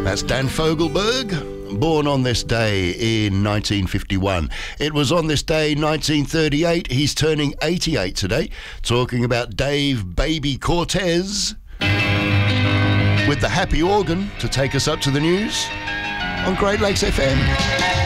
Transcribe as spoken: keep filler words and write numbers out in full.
That's Dan Fogelberg, born on this day in nineteen fifty-one. It was on this day, nineteen thirty-eight, he's turning eighty-eight today, talking about Dave Baby Cortez with the happy organ to take us up to the news on Great Lakes F M.